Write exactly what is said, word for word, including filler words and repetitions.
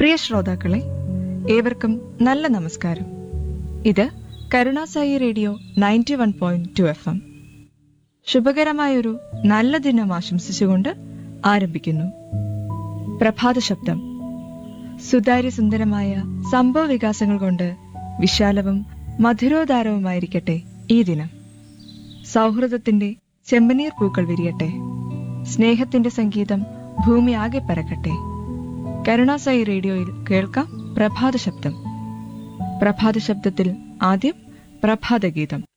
പ്രിയ ശ്രോതാക്കളെ, ഏവർക്കും നല്ല നമസ്കാരം. ഇത് Karunasai radio ninety one point two F M. ശുഭകരമായൊരു നല്ല ദിനം ആശംസിച്ചുകൊണ്ട് ആരംഭിക്കുന്നു പ്രഭാത ശബ്ദം. സുതാര്യ സുന്ദരമായ സംഭവ വികാസങ്ങൾ കൊണ്ട് വിശാലവും മധുരോദാരവുമായിരിക്കട്ടെ ഈ ദിനം. സൗഹൃദത്തിന്റെ ചെമ്പനീർ പൂക്കൾ വിരിയട്ടെ. സ്നേഹത്തിന്റെ സംഗീതം ഭൂമി ആകെ പരക്കട്ടെ. കരുണാസായി റേഡിയോയിൽ കേൾക്കാം പ്രഭാത ശബ്ദം. പ്രഭാത ശബ്ദത്തിൽ ആദ്യം പ്രഭാതഗീതം.